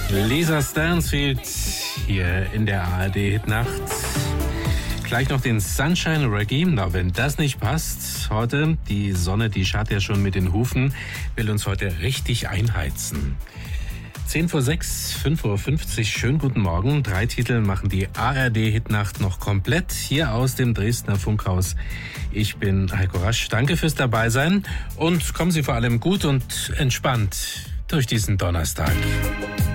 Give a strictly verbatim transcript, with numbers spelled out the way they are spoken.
Lisa Stansfield hier in der A R D-Hitnacht. Gleich noch den Sunshine Reggae. Na, wenn das nicht passt, heute, die Sonne, die scharrt ja schon mit den Hufen, will uns heute richtig einheizen. zehn vor sechs, fünf Uhr fünfzig, schönen guten Morgen. Drei Titel machen die A R D-Hitnacht noch komplett hier aus dem Dresdner Funkhaus. Ich bin Heiko Rasch, danke fürs Dabeisein und kommen Sie vor allem gut und entspannt durch diesen Donnerstag.